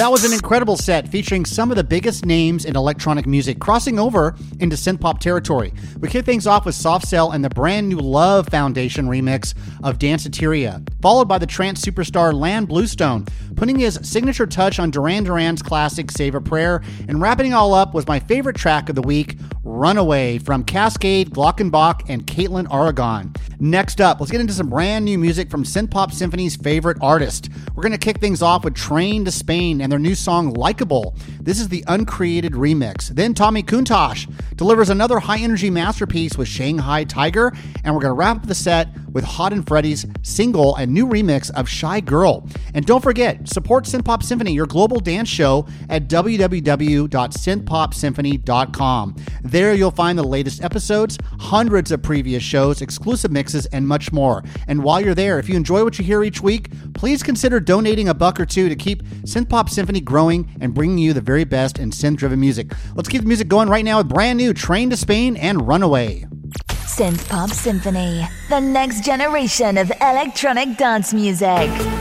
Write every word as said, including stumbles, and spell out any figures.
That was an incredible set featuring some of the biggest names in electronic music crossing over into synth-pop territory. We kick things off with Soft Cell and the brand new Love Foundation remix of Danceteria, followed by the trance superstar Lan Bluestone, putting his signature touch on Duran Duran's classic Save a Prayer, and wrapping it all up was my favorite track of the week, Runaway, from Cascade, Glockenbach, and Caitlin Aragon. Next up, let's get into some brand new music from Synthpop Symphony's favorite artist. We're going to kick things off with Train to Spain and their new song, Likeable. This is the uncreated remix. Then Tommy Kuntosh delivers another high-energy masterpiece with Shanghai Tiger, and we're going to wrap up the set with Hot and Freddy's single and new remix of Shy Girl. And don't forget, support Synthpop Symphony, your global dance show, at w w w dot synthpop symphony dot com. There you'll find the latest episodes, hundreds of previous shows, exclusive mixes, and much more. And while you're there, if you enjoy what you hear each week, please consider donating a buck or two to keep Synthpop Symphony growing and bringing you the very best in synth-driven music. Let's keep the music going right now with brand new Train to Spain and Runaway. Synthpop Symphony, the next generation of electronic dance music.